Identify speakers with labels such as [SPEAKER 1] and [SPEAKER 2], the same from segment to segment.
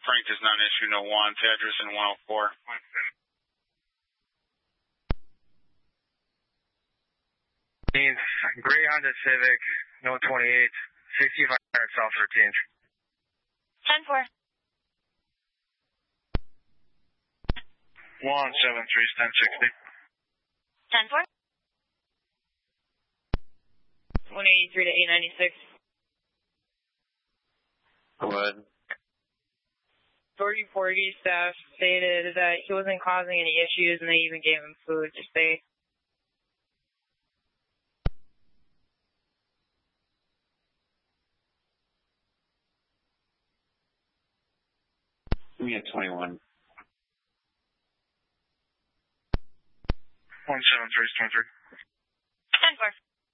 [SPEAKER 1] Frank is non-issue, no wants, address in 104.
[SPEAKER 2] Gray Honda Civic, no 28, 65 South 13th.
[SPEAKER 3] 10-4.
[SPEAKER 2] 173 is 1060.
[SPEAKER 3] 10-4. 183 to 896.
[SPEAKER 2] Go ahead.
[SPEAKER 3] 3040 staff stated that he wasn't causing any issues and they even gave him food to stay.
[SPEAKER 2] We had 21. 173 is 23.
[SPEAKER 3] 10-4.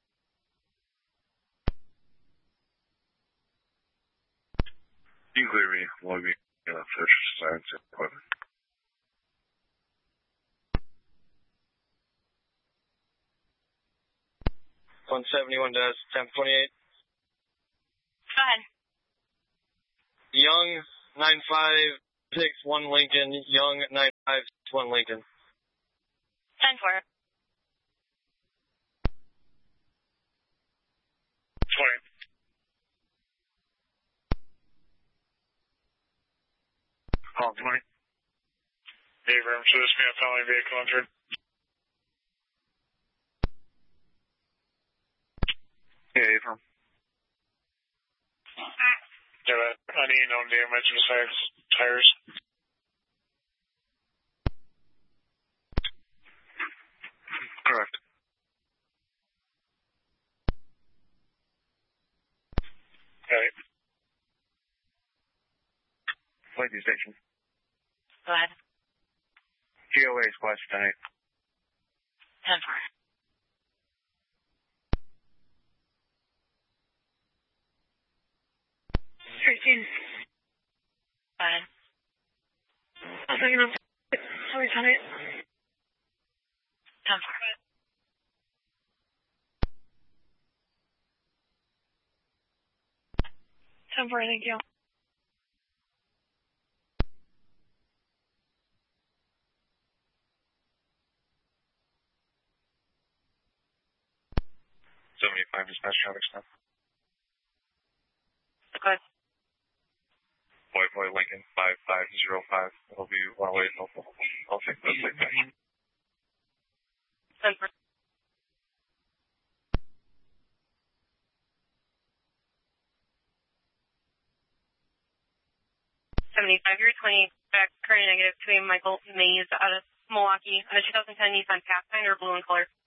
[SPEAKER 2] You can clear me. Log me. Fish science equipment. $171 1028.
[SPEAKER 3] Go ahead.
[SPEAKER 2] Young 9561 Lincoln. Young 9561 Lincoln.
[SPEAKER 3] 10-4.
[SPEAKER 2] 20. Call 20. Abrams, should this be a felony vehicle entered? Yeah, Abrams. Any known damage besides tires? Correct. Okay. Flight station.
[SPEAKER 3] Go ahead.
[SPEAKER 2] GOA is West 10-8.
[SPEAKER 3] 10-4. 13. Fine. I'll take it up. Sorry, 10-8. 10-4. 10-4, thank you.
[SPEAKER 2] Dispatch traffic stop.
[SPEAKER 3] Okay.
[SPEAKER 2] Boy Lincoln 5505. It'll be 108 local. I'll take that.
[SPEAKER 3] 10-4. 75, you're 20, back, current negative, between Michael Mays out of Milwaukee, on a 2010 Nissan Pathfinder, blue in color.